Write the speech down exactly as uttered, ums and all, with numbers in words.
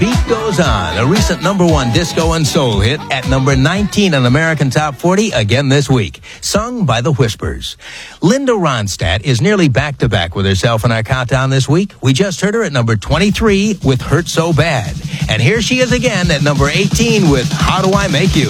Beat Goes On, a recent number one disco and soul hit at number nineteen on American Top forty again this week, sung by the Whispers. Linda Ronstadt is nearly back-to-back with herself in our countdown this week. We just heard her at number twenty-three with Hurt So Bad. And here she is again at number eighteen with How Do I Make You?